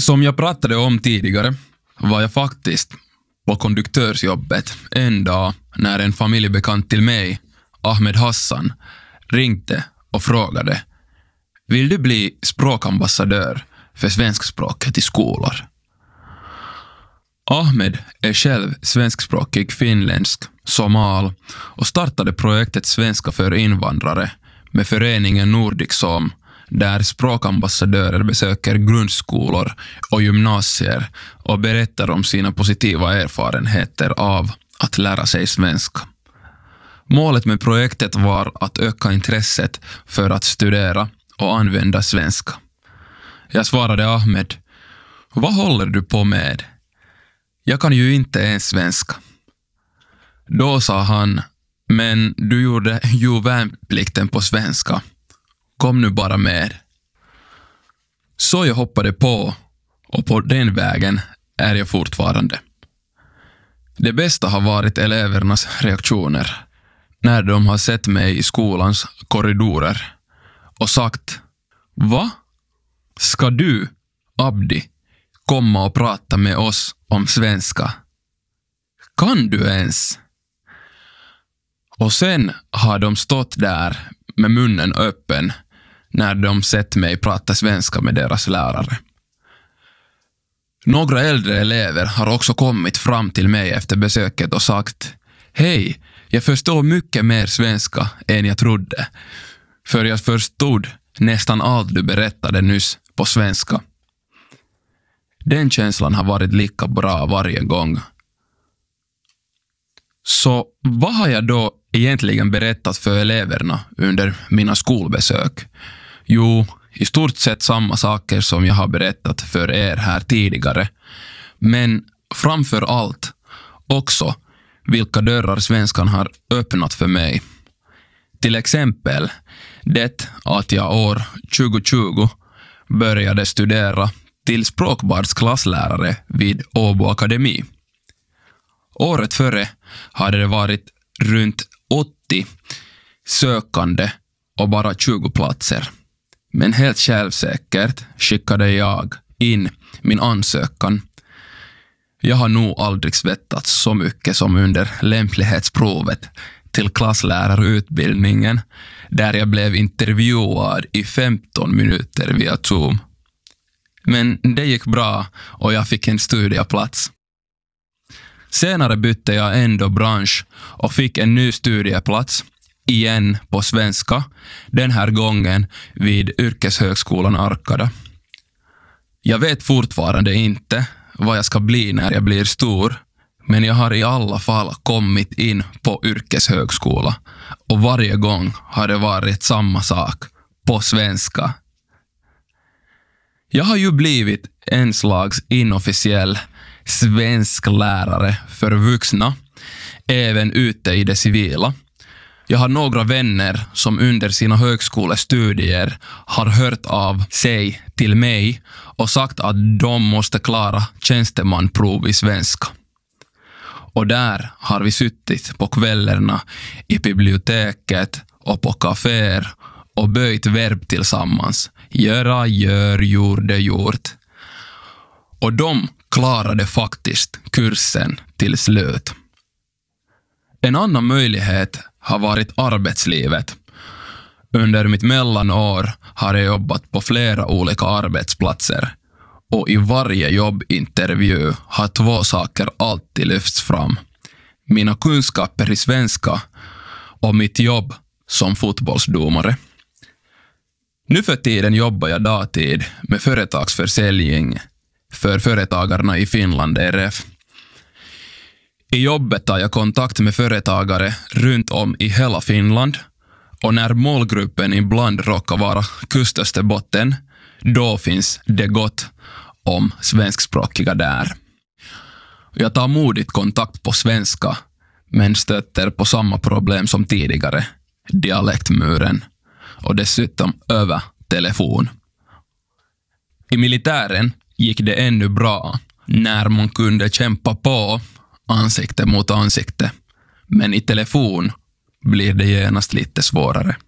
Som jag pratade om tidigare var jag faktiskt på konduktörsjobbet en dag när en familjebekant till mig, Ahmed Hassan, ringde och frågade: vill du bli språkambassadör för svenskspråket i skolor? Ahmed är själv svenskspråkig finländsk somal och startade projektet Svenska för invandrare med föreningen Nordicsom, där språkambassadörer besöker grundskolor och gymnasier och berättar om sina positiva erfarenheter av att lära sig svenska. Målet med projektet var att öka intresset för att studera och använda svenska. Jag svarade Ahmed: vad håller du på med? Jag kan ju inte ens svenska. Då sa han: men du gjorde ju värnplikten på svenska. Kom nu bara med. Så jag hoppade på, och på den vägen är jag fortfarande. Det bästa har varit elevernas reaktioner när de har sett mig i skolans korridorer och sagt: va? Ska du, Abdi, komma och prata med oss om svenska? Kan du ens? Och sen har de stått där med munnen öppen när de sett mig prata svenska med deras lärare. Några äldre elever har också kommit fram till mig efter besöket och sagt: hej, jag förstår mycket mer svenska än jag trodde, för jag förstod nästan allt du berättade nyss på svenska. Den känslan har varit lika bra varje gång. Så vad har jag då egentligen berättat för eleverna under mina skolbesök? Jo, i stort sett samma saker som jag har berättat för er här tidigare. Men framför allt också vilka dörrar svenskan har öppnat för mig. Till exempel det att jag år 2020 började studera till språkbardsklasslärare vid Åbo Akademi. Året före hade det varit runt 80 sökande och bara 20 platser. Men helt självsäkert skickade jag in min ansökan. Jag har nog aldrig svettats så mycket som under lämplighetsprovet till klasslärarutbildningen, där jag blev intervjuad i 15 minuter via Zoom. Men det gick bra och jag fick en studieplats. Senare bytte jag ändå bransch och fick en ny studieplats, igen på svenska, den här gången vid Yrkeshögskolan Arkada. Jag vet fortfarande inte vad jag ska bli när jag blir stor, men jag har i alla fall kommit in på yrkeshögskola och varje gång har det varit samma sak, på svenska. Jag har ju blivit en slags inofficiell svensk lärare för vuxna, även ute i det civila. Jag har några vänner som under sina högskolestudier har hört av sig till mig och sagt att de måste klara tjänstemanprov i svenska. Och där har vi suttit på kvällarna i biblioteket och på kaféer och böjt verb tillsammans. Göra, gör, gjorde, gjort. Och de klarade faktiskt kursen till slut. En annan möjlighet har varit arbetslivet. Under mitt mellanår har jag jobbat på flera olika arbetsplatser. Och i varje jobbintervju har 2 saker alltid lyfts fram: mina kunskaper i svenska och mitt jobb som fotbollsdomare. Nu för tiden jobbar jag dagtid med företagsförsäljning för företagarna i Finland, RF. I jobbet tar jag kontakt med företagare runt om i hela Finland, och när målgruppen ibland råkar vara Kustösterbotten, då finns det gott om svenskspråkiga där. Jag tar modigt kontakt på svenska, men stöter på samma problem som tidigare, dialektmuren, och dessutom över telefon. I militären gick det ännu bra när man kunde kämpa på ansikte mot ansikte, men i telefon blir det genast lite svårare.